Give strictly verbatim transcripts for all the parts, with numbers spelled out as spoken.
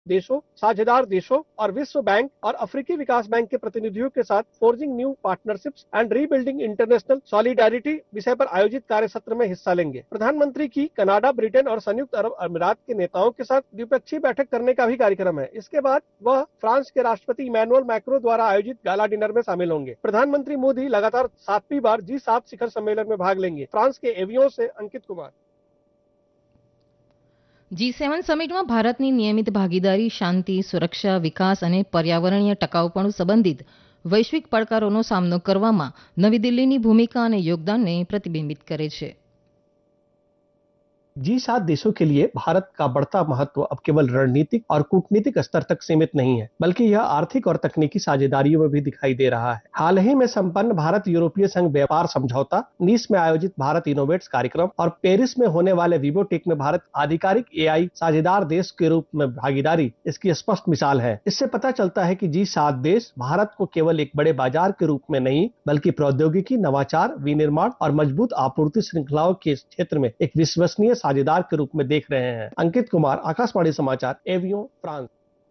देशों, साझेदार देशों और विश्व बैंक और अफ्रीकी विकास बैंक के प्रतिनिधियों के साथ forging new partnerships and rebuilding international solidarity विषय पर आयोजित कार्य सत्र में हिस्सा लेंगे। प्रधानमंत्री की कनाडा, ब्रिटेन और संयुक्त अरब अमीरात के नेताओं के साथ द्विपक्षीय बैठक करने का भी कार्यक्रम है। इसके बाद वह फ्रांस के राष्ट्रपति इमैनुअल मैक्रो द्वारा आयोजित गाला डिनर में शामिल होंगे। प्रधानमंत्री मोदी लगातार सातवीं बार जी सात शिखर सम्मेलन में भाग लेंगे। फ्रांस के एवियों से अंकित कुमार। જી સેવન સમિટમાં ભારતની નિયમિત ભાગીદારી શાંતિ, સુરક્ષા, વિકાસ અને પર્યાવરણીય ટકાઉપણું સંબંધિત વૈશ્વિક પડકારોનો સામનો કરવામાં નવી દિલ્હીની ભૂમિકા અને યોગદાનને પ્રતિબિંબિત કરે છે। जी सात देशों के लिए भारत का बढ़ता महत्व अब केवल रणनीतिक और कूटनीतिक स्तर तक सीमित नहीं है, बल्कि यह आर्थिक और तकनीकी साझेदारियों में भी दिखाई दे रहा है। हाल ही में संपन्न भारत यूरोपीय संघ व्यापार समझौता, नीस में आयोजित भारत इनोवेट्स कार्यक्रम और पेरिस में होने वाले विवोटेक में भारत आधिकारिक एआई साझेदार देश के रूप में भागीदारी इसकी स्पष्ट मिसाल है। इससे पता चलता है कि जी सात देश भारत को केवल एक बड़े बाजार के रूप में नहीं, बल्कि प्रौद्योगिकी, नवाचार, विनिर्माण और मजबूत आपूर्ति श्रृंखलाओं के क्षेत्र में एक विश्वसनीय साझेदार के रूप में देख रहे हैं। अंकित कुमार, आकाशवाणी समाचार, एवियों, फ्रांस।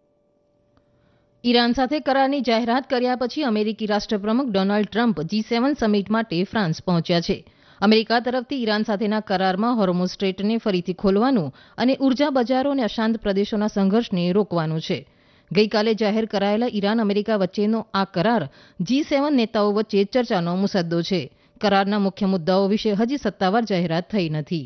ઈરાન સાથે કરારની જાહેરાત કર્યા પછી અમેરિકી રાષ્ટ્રપ્રમુખ ડોનાલ્ડ ટ્રમ્પ જી સેવન સમિટ માટે ફ્રાન્સ પહોંચ્યા છે। અમેરિકા તરફથી ઈરાન સાથેના કરારમાં હોર્મુઝ સ્ટ્રેટને ફરીથી ખોલવાનું અને ઉર્જા બજારો અને અશાંત પ્રદેશોના સંઘર્ષને રોકવાનું છે। ગઈકાલે જાહેર કરાયેલા ઈરાન અમેરિકા વચ્ચેનો આ કરાર જી સેવન નેતાઓ વચ્ચે ચર્ચાનો મુસદ્દો છે। કરારના મુખ્ય મુદ્દાઓ વિશે હજી સત્તાવાર જાહેરાત થઈ નથી।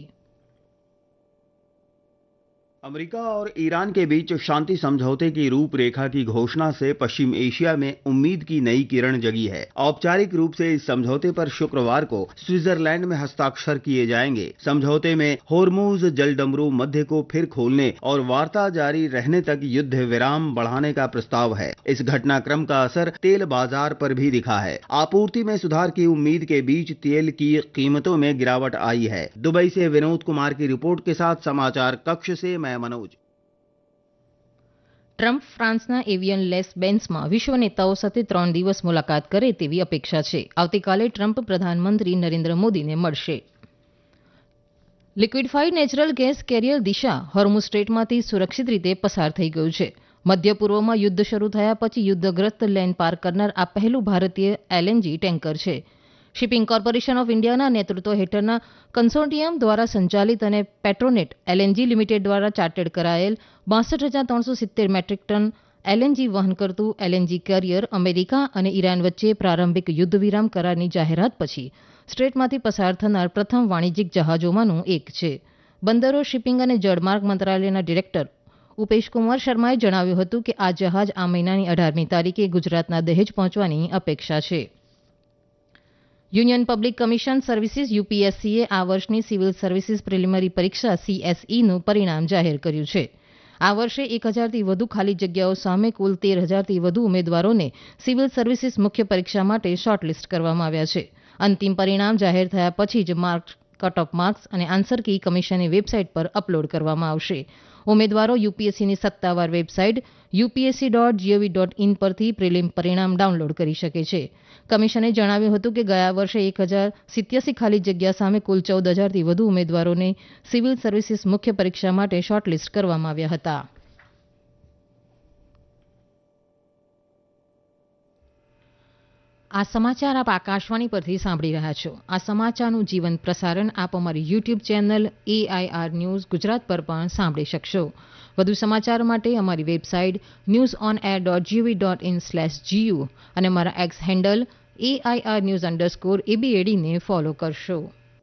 अमेरिका और ईरान के बीच शांति समझौते की रूपरेखा की घोषणा से पश्चिम एशिया में उम्मीद की नई किरण जगी है। औपचारिक रूप से इस समझौते पर शुक्रवार को स्विट्जरलैंड में हस्ताक्षर किए जाएंगे। समझौते में होर्मुज जलडमरू मध्य को फिर खोलने और वार्ता जारी रहने तक युद्ध विराम बढ़ाने का प्रस्ताव है। इस घटनाक्रम का असर तेल बाजार पर भी दिखा है। आपूर्ति में सुधार की उम्मीद के बीच तेल की कीमतों में गिरावट आई है। दुबई से विनोद कुमार की रिपोर्ट के साथ समाचार कक्ष से मैं मनोज। ટ્રમ્પ ફ્રાન્સના એવિયન લેસ બેન્સમાં વિશ્વ નેતાઓ સાથે ત્રણ દિવસ મુલાકાત કરે તેવી અપેક્ષા છે। આવતીકાલે ટ્રમ્પ પ્રધાનમંત્રી નરેન્દ્ર મોદીને મળશે। લિક્વિફાઇડ નેચરલ ગેસ કેરિયર દિશા હોર્મુઝ સ્ટ્રેટમાંથી સુરક્ષિત રીતે પસાર થઈ ગયું છે। મધ્ય પૂર્વમાં યુદ્ધ શરૂ થયા પછી યુદ્ધગ્રસ્ત લેન પાર કરનાર આ પહેલું ભારતીય એલએનજી ટેન્કર છે। શિપિંગ કોર્પોરેશન ઓફ ઇન્ડિયાના નેતૃત્વ હેઠળના કન્સોર્ટિયમ દ્વારા સંચાલિત અને પેટ્રોનેટ એલએનજી લિમિટેડ દ્વારા ચાર્ટર્ડ કરાયેલ બાસઠ હજાર ત્રણસો સિત્તેર મેટ્રિક ટન એલએનજી વહન કરતું એલએનજી કેરિયર અમેરિકા અને ઈરાન વચ્ચે પ્રારંભિક યુદ્ધ વિરામ કરારની જાહેરાત પછી સ્ટ્રેટમાંથી પસાર થનાર પ્રથમ વાણિજ્યિક જહાજોમાંનું એક છે। બંદરો, શિપિંગ અને જળમાર્ગ મંત્રાલયના ડિરેક્ટર ઉપેશ કુમાર શર્માએ જણાવ્યું હતું કે આ જહાજ આ મહિનાની અઢારમી તારીખે ગુજરાતના દહેજ પહોંચવાની અપેક્ષા છે। યુનિયન પબ્લિક કમિશન સર્વિસીસ યુપીએસસીએ આ વર્ષની સિવિલ સર્વિસીસ પ્રિલિમિનરી પરીક્ષા સીએસઈનું પરિણામ જાહેર કર્યું છે। આ વર્ષે એક હજારથી વધુ ખાલી જગ્યાઓ સામે કુલ તેર હજારથી વધુ ઉમેદવારોને સિવિલ સર્વિસીસ મુખ્ય પરીક્ષા માટે શોર્ટલિસ્ટ કરવામાં આવ્યા છે। અંતિમ પરિણામ જાહેર થયા પછી જ માર્ક્સ, કટ ઓફ માર્ક્સ અને આન્સર કી કમિશનની વેબસાઇટ પર અપલોડ કરવામાં આવશે। ઉમેદવારો યુપીએસસીની સત્તાવાર website UPSC dot GOV dot in પરથી પ્રિલિમ પરિણામ ડાઉનલોડ કરી શકે છે। કમિશને જણાવ્યું હતું કે ગયા વર્ષે એક હજાર સિત્યાસી ખાલી જગ્યા સામે કુલ ચૌદ હજારથી વધુ ઉમેદવારોને સિવિલ સર્વિસીસ મુખ્ય પરીક્ષા માટે શોર્ટલિસ્ટ કરવામાં આવ્યા હતા। આ સમાચાર આપ આકાશવાણી પરથી સાંભળી રહ્યા છો। આ સમાચારનું જીવન પ્રસારણ આપ અમારી YouTube channel AIR news Gujarat પર પણ સાંભળી શકશો। વધુ સમાચાર માટે અમારી website news on air dot GOV dot in slash GU અને અમારા x handle AIR news underscore એબીએડીને follow કરશો।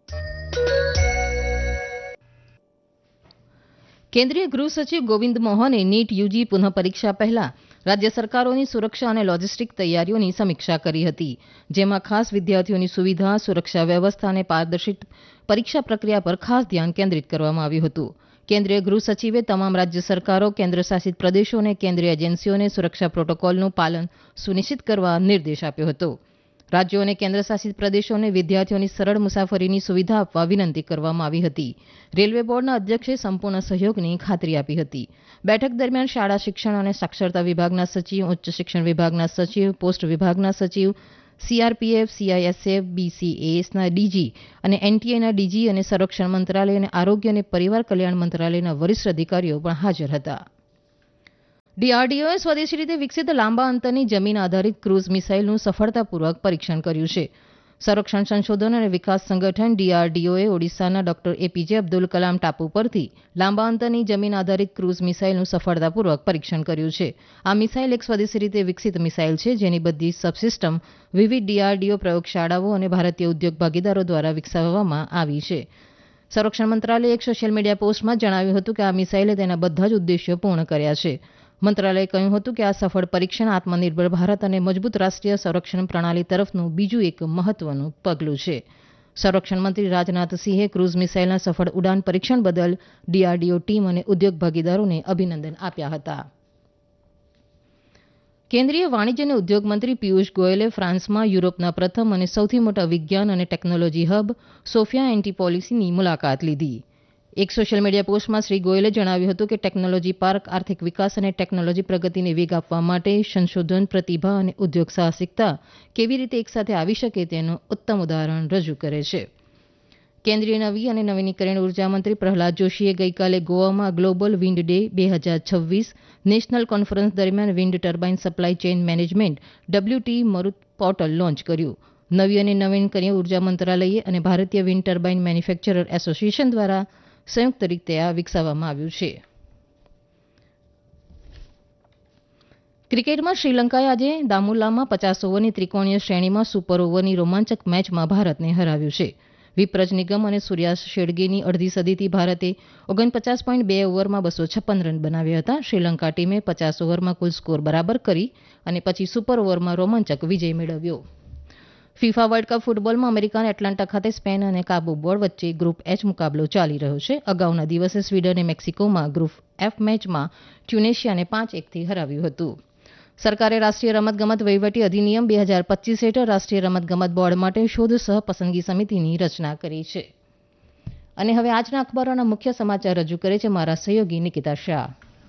કેન્દ્રીય ગૃહ સચિવ ગોવિંદ મોહને નીટ યુજી પુનઃ પરીક્ષા પહેલા રાજ્ય સરકારોની સુરક્ષા અને લોજિસ્ટિક તૈયારીઓની સમીક્ષા કરી હતી, જેમાં ખાસ વિદ્યાર્થીઓની સુવિધા, સુરક્ષા વ્યવસ્થા અને પારદર્શી પરીક્ષા પ્રક્રિયા પર ખાસ ધ્યાન કેન્દ્રિત કરવામાં આવ્યું હતું। કેન્દ્રીય ગૃહ સચિવે તમામ રાજ્ય સરકારો, કેન્દ્રશાસિત પ્રદેશો અને કેન્દ્રીય એજન્સીઓને સુરક્ષા પ્રોટોકોલનું પાલન સુનિશ્ચિત કરવા નિર્દેશ આપ્યો હતો। રાજ્યો અને કેન્દ્રશાસિત પ્રદેશોને વિદ્યાર્થીઓની સરળ મુસાફરીની સુવિધા આપવા વિનંતી કરવામાં આવી હતી। રેલવે બોર્ડના અધ્યક્ષે સંપૂર્ણ સહયોગની ખાતરી આપી હતી। બેઠક દરમિયાન શાળા શિક્ષણ અને સાક્ષરતા વિભાગના સચિવ, ઉચ્ચ શિક્ષણ વિભાગના સચિવ, પોસ્ટ વિભાગના સચિવ, સીઆરપીએફ, સીઆઈએસએફ, બીસીએએસના ડીજી અને એનટીએના ડીજી અને સંરક્ષણ મંત્રાલય અને આરોગ્ય અને પરિવાર કલ્યાણ મંત્રાલયના વરિષ્ઠ અધિકારીઓ પણ હાજર હતા। ડીઆરડીઓએ સ્વદેશી રીતે વિકસિત લાંબા અંતરની જમીન આધારિત ક્રૂઝ મિસાઇલનું સફળતાપૂર્વક પરીક્ષણ કર્યું છે. સંરક્ષણ સંશોધન અને વિકાસ સંગઠન ડીઆરડીઓએ ઓડિશાના ડોક્ટર એપીજે અબ્દુલ કલામ ટાપુ પરથી લાંબા અંતરની જમીન આધારિત ક્રૂઝ મિસાઇલનું સફળતાપૂર્વક પરીક્ષણ કર્યું છે. આ મિસાઇલ એક સ્વદેશી રીતે વિકસિત મિસાઇલ છે, જેની બધી સબસિસ્ટમ વિવિધ ડીઆરડીઓ પ્રયોગશાળાઓ અને ભારતીય ઉદ્યોગ ભાગીદારો દ્વારા વિકસાવવામાં આવી છે. સંરક્ષણ મંત્રાલયે એક સોશિયલ મીડિયા પોસ્ટમાં જણાવ્યું હતું કે આ મિસાઇલે તેના બધા જ ઉદ્દેશ્યો પૂર્ણ કર્યા છે. મંત્રાલયે કહ્યું હતું કે આ સફળ પરીક્ષણ આત્મનિર્ભર ભારત અને મજબૂત રાષ્ટ્રીય સંરક્ષણ પ્રણાલી તરફનું બીજું એક મહત્વનું પગલું છે. સંરક્ષણ મંત્રી રાજનાથસિંહે ક્રૂઝ મિસાઇલના સફળ ઉડાન પરીક્ષણ બદલ ડીઆરડીઓ ટીમ અને ઉદ્યોગ ભાગીદારોને અભિનંદન આપ્યા હતા. કેન્દ્રીય વાણિજ્ય અને ઉદ્યોગ મંત્રી પિયુષ ગોયલે ફ્રાન્સમાં યુરોપના પ્રથમ અને સૌથી મોટા વિજ્ઞાન અને ટેકનોલોજી હબ સોફિયા એન્ટીપોલિસની મુલાકાત લીધી. એક સોશિયલ મીડિયા પોસ્ટમાં શ્રી ગોયલે જણાવ્યું હતું કે ટેકનોલોજી પાર્ક આર્થિક વિકાસ અને ટેકનોલોજી પ્રગતિને વેગ આપવા માટે સંશોધન, પ્રતિભા અને ઉદ્યોગ સાહસિકતા કેવી રીતે એકસાથે આવી શકે તેનું ઉત્તમ ઉદાહરણ રજૂ કરે છે. કેન્દ્રીય નવી અને નવીનીકરણીય ઉર્જા મંત્રી પ્રહલાદ જોશીએ ગઈકાલે ગોવામાં ગ્લોબલ વિન્ડ ડે બે હજાર છવ્વીસ નેશનલ કોન્ફરન્સ દરમિયાન wind turbine supply chain management ડબલ્યુટી Marut portal launch કર્યું. નવી અને નવીનીકરણીય ઉર્જા મંત્રાલય અને ભારતીય વિન્ડ ટર્બાઇન મેન્યુફેક્ચરર એસોસિએશન દ્વારા સંયુક્ત રીતે આ વિકસાવવામાં આવ્યું છે. ક્રિકેટમાં શ્રીલંકાએ આજે દામુલ્લામાં પચાસ ઓવરની ત્રિકોણીય શ્રેણીમાં સુપર ઓવરની રોમાંચક મેચમાં ભારતને હરાવ્યું છે. વિપ્રજ નિગમ અને સૂર્યાસ શેડગેની અડધી સદીથી ભારતે ઓગણપચાસ પોઈન્ટ બે ઓવરમાં બસો છપ્પન રન બનાવ્યા હતા. શ્રીલંકા ટીમે પચાસ ઓવરમાં કુલ સ્કોર બરાબર કરી અને પછી સુપર ઓવરમાં રોમાંચક વિજય મેળવ્યો. ફિફા વર્લ્ડ કપ ફૂટબોલમાં અમેરિકાના એટલાન્ટા ખાતે સ્પેન અને કાબુ બોર્ડ વચ્ચે ગ્રુપ એચ મુકાબલો ચાલી રહ્યો છે. અગાઉના દિવસે સ્વીડને મેક્સિકોમાં ગ્રુપ એફ મેચમાં ટ્યુનેશિયાને પાંચ એકથી હરાવ્યું હતું. સરકારે રાષ્ટ્રીય રમતગમત વહીવટી અધિનિયમ બે હજાર પચીસ હેઠળ રાષ્ટ્રીય રમતગમત બોર્ડ માટે શોધ સહ પસંદગી સમિતિની રચના કરી છે. અને હવે આજના અખબારોના મુખ્ય સમાચાર રજૂ કરે છે મારા સહયોગી નિકિતા શાહ.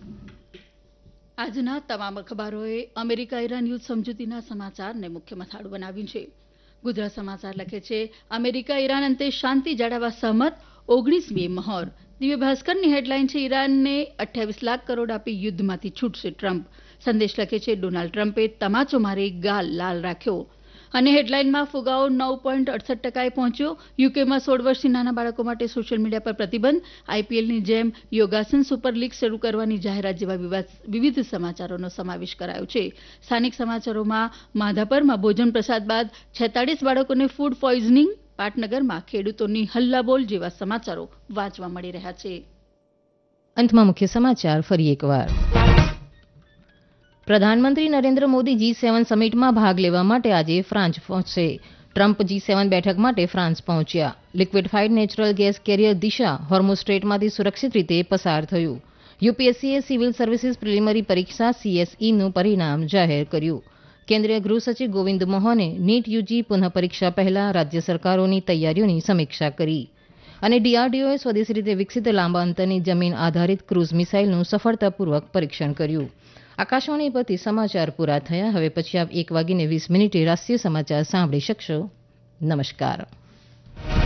આજના તમામ અખબારોએ અમેરિકા ઈરાન યુદ્ધ સમજૂતીના સમાચારને મુખ્ય મથાળું બનાવ્યું છે. ગુજરાત સમાચાર લખે છે અમેરિકા ઈરાન અંતે શાંતિ જાળવવા સહમત, ઓગણીસમીએ મહોર. દિવ્ય ભાસ્કરની હેડલાઇન છે ઈરાનને અઠ્યાવીસ લાખ કરોડ આપી યુદ્ધમાંથી છૂટશે ટ્રમ્પ. સંદેશ લખે છે ડોનાલ્ડ ટ્રમ્પે તમાચો મારી ગાલ લાલ રાખ્યો. અને હેડલાઇનમાં ફુગાવો નવ પોઈન્ટ અડસઠ ટકાએ પહોંચ્યો. યુકેમાં સોળ વર્ષથી નાના બાળકો માટે સોશિયલ મીડિયા પર પ્રતિબંધ. આઈપીએલની જેમ યોગાસન સુપર લીગ શરૂ કરવાની જાહેરાત જેવા વિવિધ સમાચારોનો સમાવેશ કરાયો છે. સ્થાનિક સમાચારોમાં માધાપરમાં ભોજન પ્રસાદ બાદ છેતાળીસ બાળકોને ફૂડ પોઈઝનિંગ, પાટનગરમાં ખેડૂતોની હલ્લાબોલ જેવા સમાચારો વાંચવા મળી રહ્યા છે. અંતમાં મુખ્ય સમાચાર ફરી એકવાર. પ્રધાનમંત્રી નરેન્દ્ર મોદી જી સેવન સમિટમાં ભાગ લેવા માટે આજે ફ્રાન્સ પહોંચશે. ટ્રમ્પ જી સેવન બેઠક માટે ફ્રાન્સ પહોંચ્યા. લિક્વિફાઇડ નેચરલ ગેસ કેરિયર દિશા હોર્મુઝ સ્ટ્રેટમાંથી સુરક્ષિત રીતે પસાર થયું. યુપીએસસીએ સિવિલ સર્વિસીસ પ્રિલિમિનરી પરીક્ષા સીએસઈનું પરિણામ જાહેર કર્યું. કેન્દ્રીય ગૃહ સચિવ ગોવિંદ મોહને નીટ યુજી પુનઃ પરીક્ષા પહેલા રાજ્ય સરકારોની તૈયારીઓની સમીક્ષા કરી. અને ડીઆરડીઓએ સ્વદેશી રીતે વિકસિત લાંબા અંતરની જમીન આધારિત ક્રૂઝ મિસાઇલનું સફળતાપૂર્વક પરીક્ષણ કર્યું. આકાશવાણી પરથી સમાચાર પૂરા થયા. હવે પછી આપ એક વાગીને વીસ મિનિટે રાષ્ટ્રીય સમાચાર સાંભળી શકશો. નમસ્કાર.